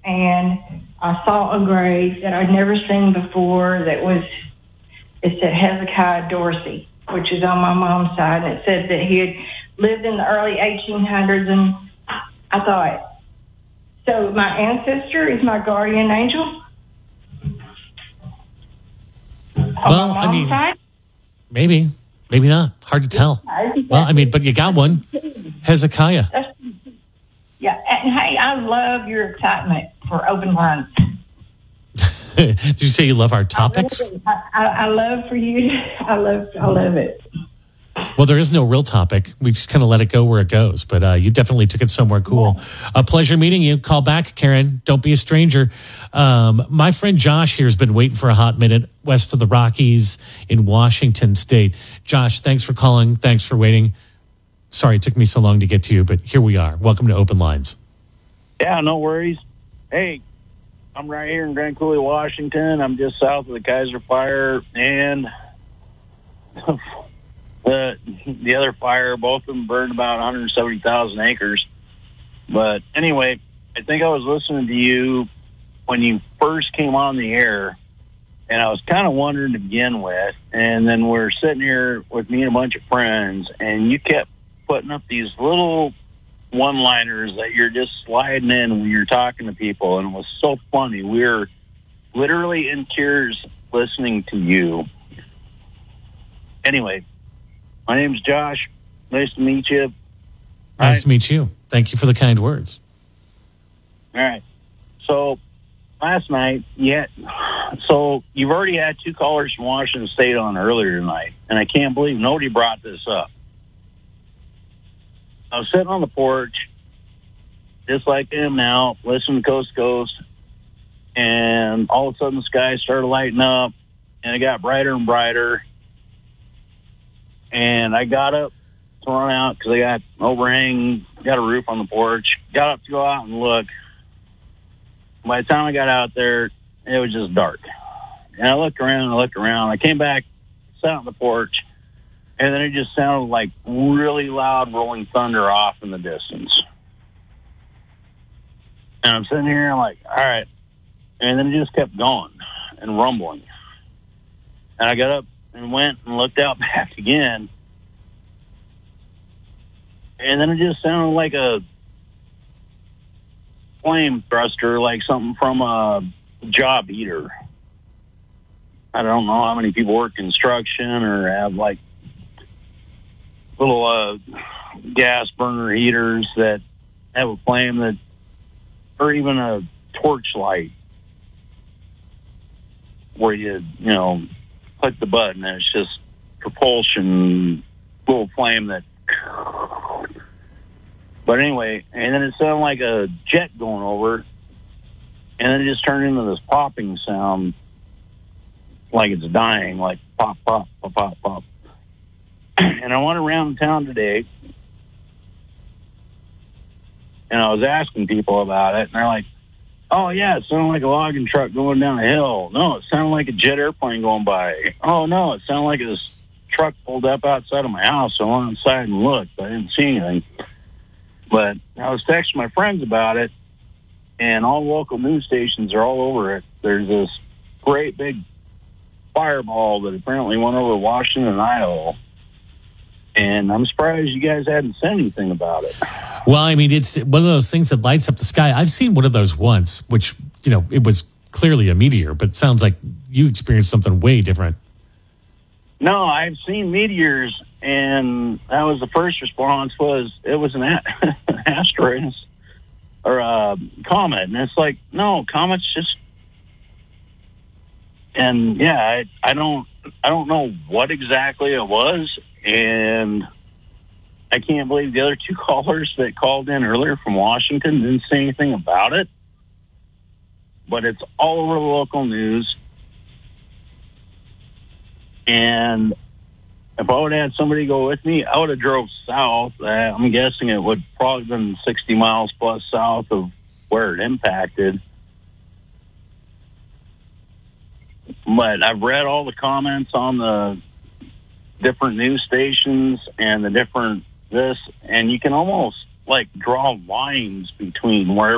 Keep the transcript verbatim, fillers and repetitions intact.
and I saw a grave that I'd never seen before that was, it said Hezekiah Dorsey, which is on my mom's side, and it said that he had lived in the early eighteen hundreds, and I thought, so my ancestor is my guardian angel? Well, I mean, side? maybe, maybe not. Hard to tell. Well, I mean, but you got one. Hezekiah. That's, yeah, and hey, I love your excitement for open lines. Did you say you love our topics? I, I, I love for you. I love, I love it. Well, there is no real topic. We just kind of let it go where it goes. But uh, you definitely took it somewhere cool. Yeah. A pleasure meeting you. Call back, Karen. Don't be a stranger. Um, my friend Josh here has been waiting for a hot minute west of the Rockies in Washington State. Josh, thanks for calling. Thanks for waiting. Sorry it took me so long to get to you, but here we are. Welcome to Open Lines. Yeah, no worries. Hey, I'm right here in Grand Coulee, Washington. I'm just south of the Kaiser Fire and the the other fire. Both of them burned about one hundred seventy thousand acres. But anyway, I think I was listening to you when you first came on the air, and I was kind of wondering to begin with. And then we're sitting here with me and a bunch of friends, and you kept putting up these little one-liners that you're just sliding in when you're talking to people, and it was so funny. We were literally in tears listening to you. Anyway, my name's Josh. Nice to meet you. Nice right. to meet you. Thank you for the kind words. All right. So last night, yeah. So you've already had two callers from Washington State on earlier tonight, and I can't believe nobody brought this up. I was sitting on the porch, just like I am now, listening to Coast to Coast, and all of a sudden the sky started lighting up, and it got brighter and brighter. And I got up to run out because I got an overhang, got a roof on the porch, got up to go out and look. By the time I got out there, it was just dark. And I looked around, I looked around. I came back, sat on the porch, and then it just sounded like really loud rolling thunder off in the distance. And I'm sitting here, I'm like, all right. And then it just kept going and rumbling. And I got up and went and looked out back again. And then it just sounded like a flame thruster, like something from a job heater. I don't know how many people work construction or have like little uh, gas burner heaters that have a flame that, or even a torch light where you, you know, click the button and it's just propulsion, little flame that. But anyway, and then it sounded like a jet going over, and then it just turned into this popping sound, like it's dying, like pop, pop, pop, pop, pop. And I went around town today, and I was asking people about it, and they're like, oh, yeah, it sounded like a logging truck going down a hill. No, it sounded like a jet airplane going by. Oh, no, it sounded like this truck pulled up outside of my house. So I went inside and looked. I didn't see anything. But I was texting my friends about it, and all local news stations are all over it. There's this great big fireball that apparently went over Washington and Idaho. And I'm surprised you guys hadn't said anything about it. Well, I mean, it's one of those things that lights up the sky. I've seen one of those once, which, you know, it was clearly a meteor, but it sounds like you experienced something way different. No, I've seen meteors, and that was the first response was it was an a- asteroid or a comet. And it's like, no, comets just, and yeah, I, I don't, I don't know what exactly it was. And I can't believe the other two callers that called in earlier from Washington didn't say anything about it. But it's all over the local news. And if I would have had somebody go with me, I would have drove south. Uh, I'm guessing it would probably been sixty miles plus south of where it impacted. But I've read all the comments on the different news stations and the different this, and you can almost like draw lines between where